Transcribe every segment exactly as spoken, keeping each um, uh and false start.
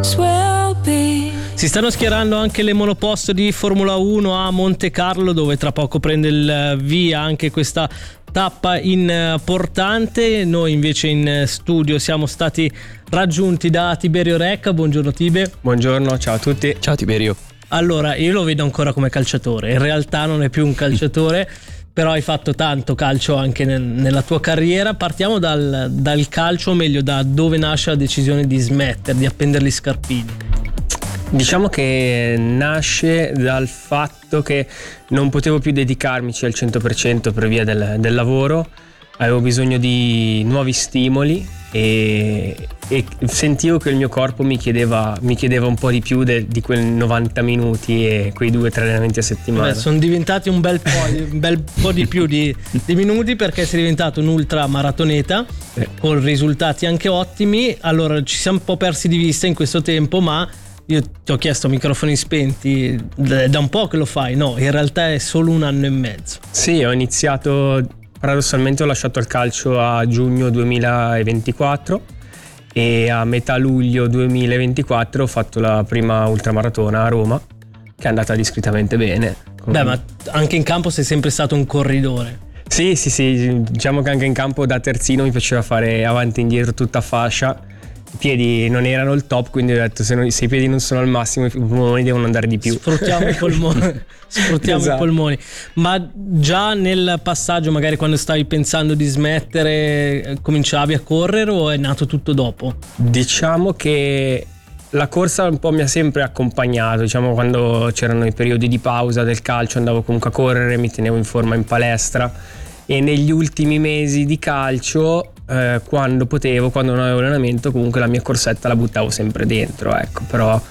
Si stanno schierando anche le monoposto di Formula uno a Monte Carlo, dove tra poco prende il via anche questa tappa importante. Noi invece in studio siamo stati raggiunti da Tiberio Recca. Buongiorno Tibe. Buongiorno, ciao a tutti. Ciao Tiberio. Allora, io lo vedo ancora come calciatore, in realtà non è più un calciatore, però hai fatto tanto calcio anche nel, nella tua carriera. Partiamo dal, dal calcio, o meglio da dove nasce la decisione di smettere, di appendere gli scarpini. Diciamo che nasce dal fatto che non potevo più dedicarmici al cento per cento per via del, del lavoro, avevo bisogno di nuovi stimoli e, e sentivo che il mio corpo mi chiedeva, mi chiedeva un po' di più de, di quei novanta minuti e quei due o tre allenamenti a settimana. Beh, sono diventati un bel po', un bel po' di più di, di minuti, perché sei diventato un ultramaratoneta eh. con risultati anche ottimi. Allora ci siamo un po' persi di vista in questo tempo, ma io ti ho chiesto microfoni spenti, da un po' che lo fai, no? In realtà è solo un anno e mezzo. Sì, ho iniziato, paradossalmente ho lasciato il calcio a giugno duemilaventiquattro e a metà luglio duemilaventiquattro ho fatto la prima ultramaratona a Roma, che è andata discretamente bene. Beh, ma anche in campo sei sempre stato un corridore. Sì, sì, sì, diciamo che anche in campo da terzino mi piaceva fare avanti e indietro tutta fascia. I piedi non erano il top, quindi ho detto se, non, se i piedi non sono al massimo i polmoni devono andare di più. Sfruttiamo i polmoni, sfruttiamo esatto. i polmoni. Ma già nel passaggio, magari quando stavi pensando di smettere, cominciavi a correre o è nato tutto dopo? Diciamo che la corsa un po' mi ha sempre accompagnato, diciamo quando c'erano i periodi di pausa del calcio andavo comunque a correre, mi tenevo in forma in palestra, e negli ultimi mesi di calcio eh, quando potevo, quando non avevo allenamento, comunque la mia corsetta la buttavo sempre dentro, ecco. Però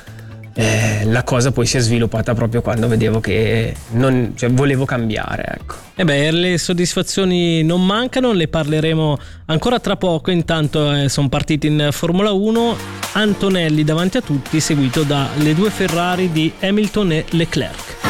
eh, la cosa poi si è sviluppata proprio quando vedevo che non, cioè, volevo cambiare, ecco. E beh, le soddisfazioni non mancano, le parleremo ancora tra poco. Intanto eh, sono partiti in Formula uno, Antonelli davanti a tutti, seguito dalle due Ferrari di Hamilton e Leclerc.